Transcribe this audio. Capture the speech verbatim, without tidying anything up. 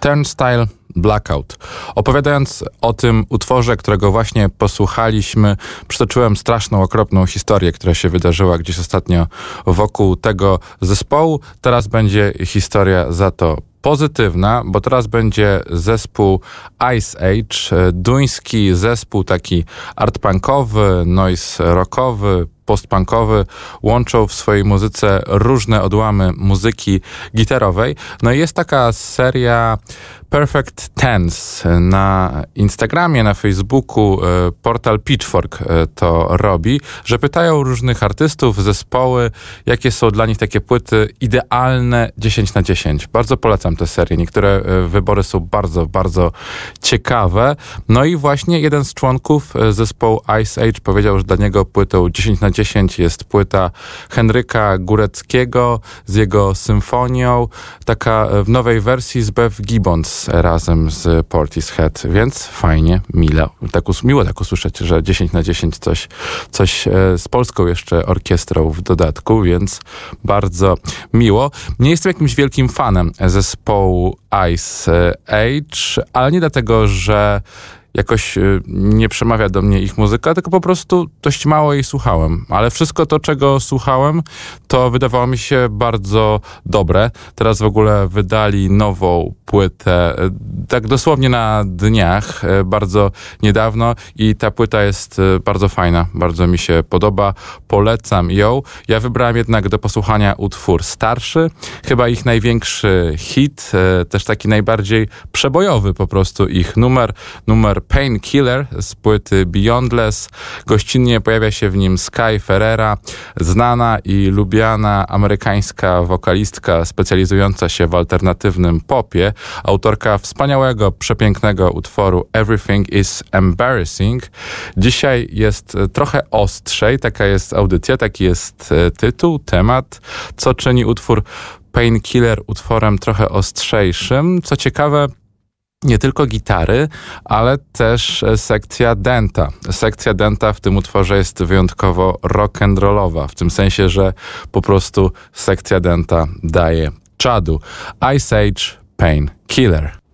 Turnstile Blackout. Opowiadając o tym utworze, którego właśnie posłuchaliśmy, przytoczyłem straszną, okropną historię, która się wydarzyła gdzieś ostatnio wokół tego zespołu. Teraz będzie historia za to pozytywna, bo teraz będzie zespół Ice Age, duński zespół taki art-punkowy, noise rockowy, post-punkowy, łączą w swojej muzyce różne odłamy muzyki gitarowej. No i jest taka seria Perfect Tense na Instagramie, na Facebooku, portal Pitchfork to robi, że pytają różnych artystów, zespoły, jakie są dla nich takie płyty idealne dziesięć na dziesięć. Bardzo polecam tę serię. Niektóre wybory są bardzo, bardzo ciekawe. No i właśnie jeden z członków zespołu Ice Age powiedział, że dla niego płytą dziesięć na dziesięć jest płyta Henryka Góreckiego z jego symfonią, taka w nowej wersji z Bev Gibbons razem z Portishead, więc fajnie, mile, tak us- miło tak usłyszeć, że dziesięć na dziesięć coś, coś e, z polską jeszcze orkiestrą w dodatku, więc bardzo miło. Nie jestem jakimś wielkim fanem zespołu Ice Age, ale nie dlatego, że jakoś nie przemawia do mnie ich muzyka, tylko po prostu dość mało jej słuchałem. Ale wszystko to, czego słuchałem, to wydawało mi się bardzo dobre. Teraz w ogóle wydali nową płytę, tak dosłownie na dniach, bardzo niedawno i ta płyta jest bardzo fajna, bardzo mi się podoba, polecam ją. Ja wybrałem jednak do posłuchania utwór starszy, chyba ich największy hit, też taki najbardziej przebojowy po prostu ich numer, numer Painkiller z płyty Beyondless. Gościnnie pojawia się w nim Sky Ferreira, znana i lubiana amerykańska wokalistka specjalizująca się w alternatywnym popie, autorka wspaniałego, przepięknego utworu Everything is Embarrassing. Dzisiaj jest trochę ostrzej, taka jest audycja, taki jest tytuł, temat, co czyni utwór Painkiller utworem trochę ostrzejszym. Co ciekawe, nie tylko gitary, ale też sekcja denta. Sekcja denta w tym utworze jest wyjątkowo rock'n'rollowa, w tym sensie, że po prostu sekcja denta daje czadu. Ice Age, Painkiller.